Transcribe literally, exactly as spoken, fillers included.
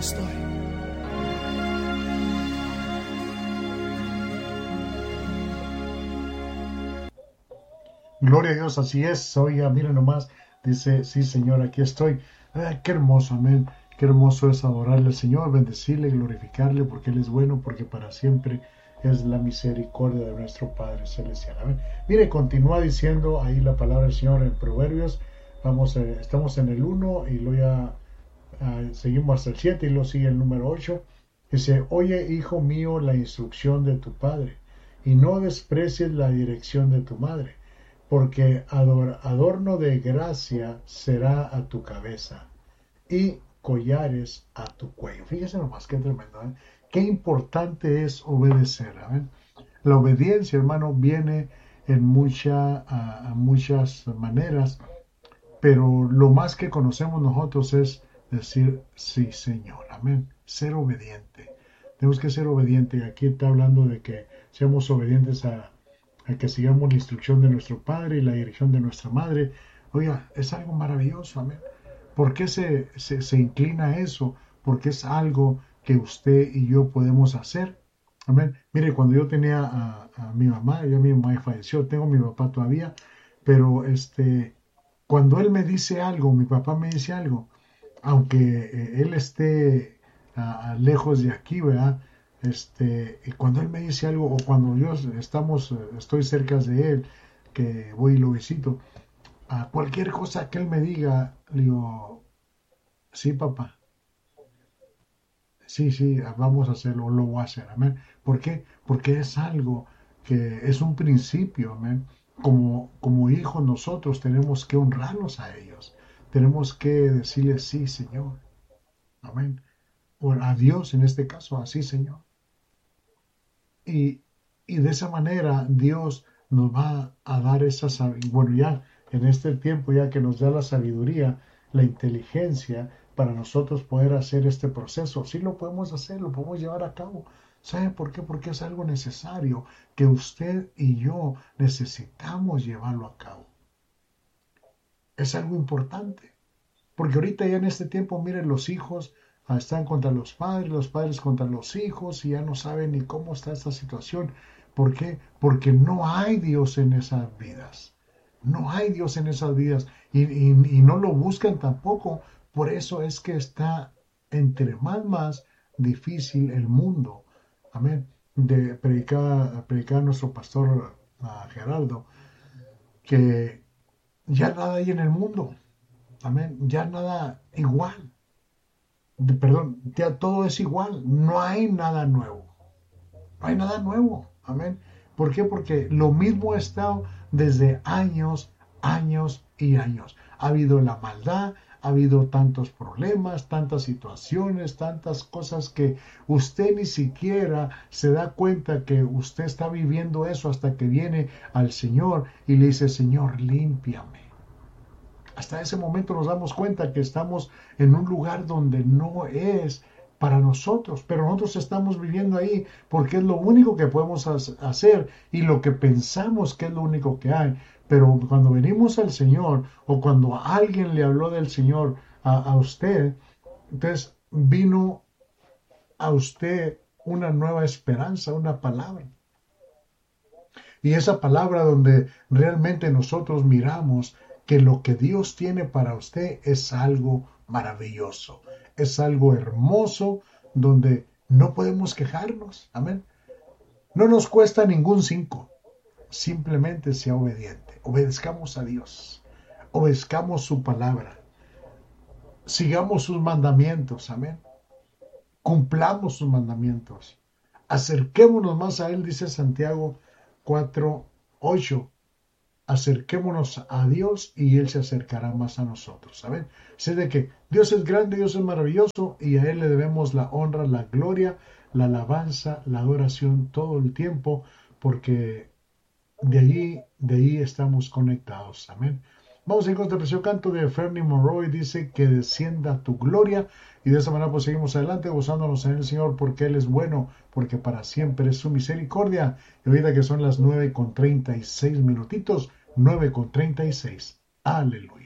estoy. Gloria a Dios, así es. Oiga, miren nomás, dice, sí Señor, aquí estoy. Ah, qué hermoso, amén. Qué hermoso es adorarle al Señor, bendecirle, glorificarle, porque Él es bueno, porque para siempre es la misericordia de nuestro Padre Celestial. Amén. Mire, continúa diciendo ahí la palabra del Señor en Proverbios. Vamos, eh, estamos en el uno y luego ya uh, seguimos hasta el siete y luego sigue el número ocho. Dice, oye, hijo mío, la instrucción de tu padre, y no desprecies la dirección de tu madre, porque ador, adorno de gracia será a tu cabeza y collares a tu cuello. Fíjese nomás qué tremendo, ¿eh? Qué importante es obedecer. ¿eh? La obediencia, hermano, viene en mucha, a, a muchas maneras, pero lo más que conocemos nosotros es decir sí, Señor. Amén. Ser obediente. Tenemos que ser obedientes. Aquí está hablando de que seamos obedientes a a que sigamos la instrucción de nuestro Padre y la dirección de nuestra Madre. Oiga, es algo maravilloso, amén. ¿Por qué se, se, se inclina a eso? Porque es algo que usted y yo podemos hacer. Amén. Mire, cuando yo tenía a, a mi mamá, ya mi mamá falleció, tengo a mi papá todavía, pero este, cuando él me dice algo, mi papá me dice algo, aunque eh, él esté uh, lejos de aquí, ¿verdad? Este, y cuando él me dice algo, o cuando yo estamos, estoy cerca de él, que voy y lo visito, a cualquier cosa que él me diga, le digo, sí, papá, sí, sí, vamos a hacerlo, lo voy a hacer, amén. ¿Por qué? Porque es algo que es un principio, amén. Como, como hijos nosotros tenemos que honrarlos a ellos, tenemos que decirles, sí, Señor, amén. O a Dios en este caso, así, Señor. Y, y de esa manera Dios nos va a dar esa sabiduría, bueno, ya en este tiempo ya que nos da la sabiduría, la inteligencia para nosotros poder hacer este proceso. Sí lo podemos hacer, lo podemos llevar a cabo. ¿Sabe por qué? Porque es algo necesario que usted y yo necesitamos llevarlo a cabo. Es algo importante. Porque ahorita ya en este tiempo, miren, los hijos están contra los padres, los padres contra los hijos y ya no saben ni cómo está esta situación. ¿Por qué? Porque no hay Dios en esas vidas. No hay Dios en esas vidas y, y, y no lo buscan tampoco. Por eso es que está entre más más difícil el mundo. Amén. De predicar, predicar nuestro pastor uh, Geraldo que ya nada hay en el mundo. Amén. Ya nada igual. De, perdón, ya todo es igual. No hay nada nuevo. No hay nada nuevo. Amén. ¿Por qué? Porque lo mismo ha estado desde años, años y años. Ha habido la maldad, ha habido tantos problemas, tantas situaciones, tantas cosas que usted ni siquiera se da cuenta que usted está viviendo eso hasta que viene al Señor y le dice, Señor, límpiame. Hasta ese momento nos damos cuenta que estamos en un lugar donde no es para nosotros, pero nosotros estamos viviendo ahí porque es lo único que podemos hacer y lo que pensamos que es lo único que hay. Pero cuando venimos al Señor o cuando alguien le habló del Señor a, a usted, entonces vino a usted una nueva esperanza, una palabra. Y esa palabra donde realmente nosotros miramos que lo que Dios tiene para usted es algo maravilloso, es algo hermoso donde no podemos quejarnos, amén. No nos cuesta ningún cinco, simplemente sea obediente, obedezcamos a Dios, obedezcamos su palabra, sigamos sus mandamientos, amén, cumplamos sus mandamientos, acerquémonos más a Él, dice Santiago cuatro, ocho. Acerquémonos a Dios y Él se acercará más a nosotros, ¿saben? Sé de que Dios es grande, Dios es maravilloso y a Él le debemos la honra, la gloria, la alabanza, la adoración todo el tiempo, porque de ahí, de ahí estamos conectados, amén. Vamos a ir con este precioso canto de Fernie Monroy, dice que descienda tu gloria y de esa manera pues seguimos adelante gozándonos en el Señor porque Él es bueno, porque para siempre es su misericordia. Y ahorita que son las nueve con treinta y seis minutitos, nueve con treinta y seis. Aleluya.